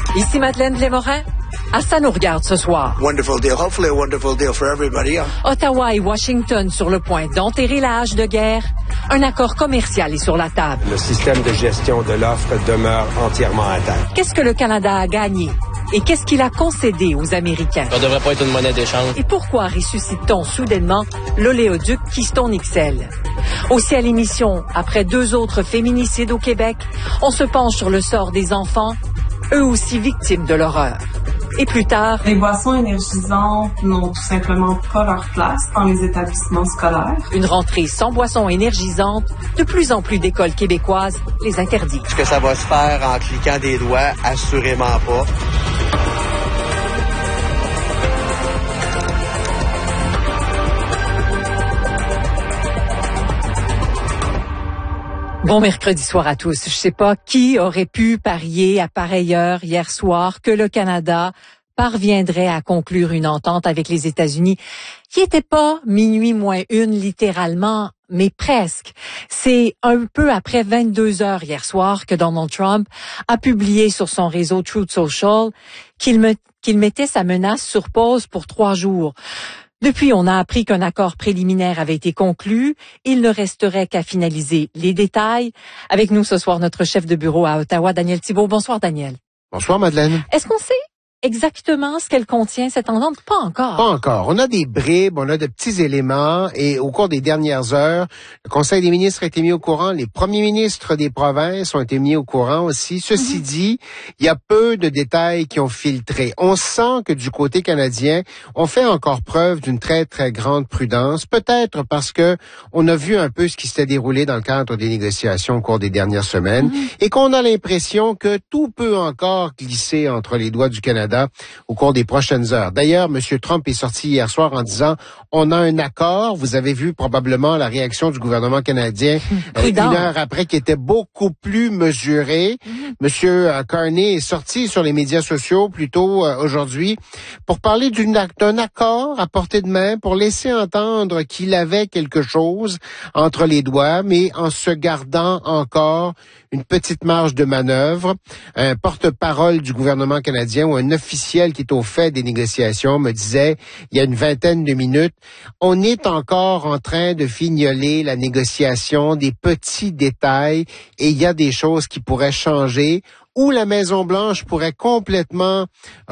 Ici Madeleine Lémorin. Ça nous regarde ce soir. Wonderful deal. Hopefully a wonderful deal for everybody. Ottawa et Washington sur le point d'enterrer la hache de guerre. Un accord commercial est sur la table. Le système de gestion de l'offre demeure entièrement intact. Qu'est-ce que le Canada a gagné? Et qu'est-ce qu'il a concédé aux Américains? Ça devrait pas être une monnaie d'échange. Et pourquoi ressuscite-t-on soudainement l'oléoduc Keystone XL? Aussi à l'émission, après 2 autres féminicides au Québec, on se penche sur le sort des enfants, eux aussi victimes de l'horreur. Et plus tard, les boissons énergisantes n'ont tout simplement pas leur place dans les établissements scolaires. Une rentrée sans boissons énergisantes, de plus en plus d'écoles québécoises les interdisent. Est-ce que ça va se faire en cliquant des doigts? Assurément pas. Bon mercredi soir à tous. Je sais pas qui aurait pu parier à pareille heure hier soir que le Canada parviendrait à conclure une entente avec les États-Unis qui n'était pas minuit moins une littéralement, mais presque. C'est un peu après 22 heures hier soir que Donald Trump a publié sur son réseau Truth Social qu'il mettait sa menace sur pause pour 3 jours. Depuis, on a appris qu'un accord préliminaire avait été conclu. Il ne resterait qu'à finaliser les détails. Avec nous ce soir, notre chef de bureau à Ottawa, Daniel Thibault. Bonsoir, Daniel. Bonsoir, Madeleine. Est-ce qu'on sait exactement ce qu'elle contient, cette entente? Pas encore. Pas encore. On a des bribes, on a de petits éléments et au cours des dernières heures, le Conseil des ministres a été mis au courant, les premiers ministres des provinces ont été mis au courant aussi. Ceci dit, il y a peu de détails qui ont filtré. On sent que du côté canadien, on fait encore preuve d'une très, très grande prudence, peut-être parce que on a vu un peu ce qui s'était déroulé dans le cadre des négociations au cours des dernières semaines et qu'on a l'impression que tout peut encore glisser entre les doigts du Canada au cours des prochaines heures. D'ailleurs, M. Trump est sorti hier soir en disant on a un accord. Vous avez vu probablement la réaction du gouvernement canadien 1 heure après qui était beaucoup plus mesurée. M. Carney est sorti sur les médias sociaux plus tôt aujourd'hui pour parler d'un accord à portée de main pour laisser entendre qu'il avait quelque chose entre les doigts, mais en se gardant encore une petite marge de manœuvre. Un porte-parole du gouvernement canadien ou un officiel qui est au fait des négociations me disait il y a une vingtaine de minutes, on est encore en train de fignoler la négociation, des petits détails et il y a des choses qui pourraient changer ou la Maison-Blanche pourrait complètement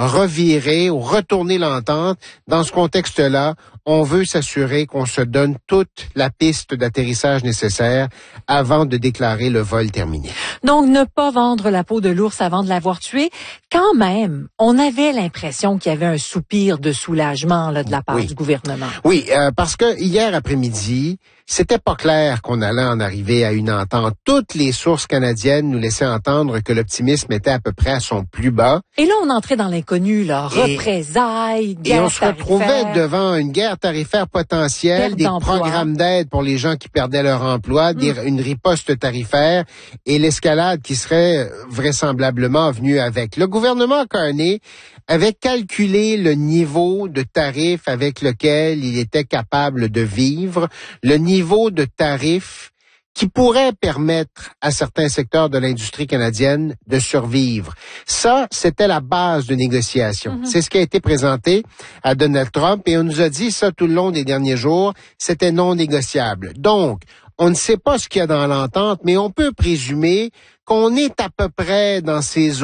revirer ou retourner l'entente. Dans ce contexte-là, on veut s'assurer qu'on se donne toute la piste d'atterrissage nécessaire avant de déclarer le vol terminé. Donc, ne pas vendre la peau de l'ours avant de l'avoir tué. Quand même, on avait l'impression qu'il y avait un soupir de soulagement là, de la part du gouvernement. Oui, parce que hier après-midi, c'était pas clair qu'on allait en arriver à une entente. Toutes les sources canadiennes nous laissaient entendre que l'optimisme était à peu près à son plus bas. Et là, on entrait dans l'inconnu, là. Représailles, guerre et on se retrouvait devant une guerre tarifaire potentielle, des programmes d'aide pour les gens qui perdaient leur emploi, une riposte tarifaire et l'escalade qui serait vraisemblablement venue avec. Le gouvernement Carney avait calculé le niveau de tarif avec lequel il était capable de vivre, le niveau de tarif qui pourrait permettre à certains secteurs de l'industrie canadienne de survivre. Ça, c'était la base de négociation. C'est ce qui a été présenté à Donald Trump et on nous a dit ça tout le long des derniers jours, c'était non négociable. Donc, on ne sait pas ce qu'il y a dans l'entente, mais on peut présumer qu'on est à peu près dans ces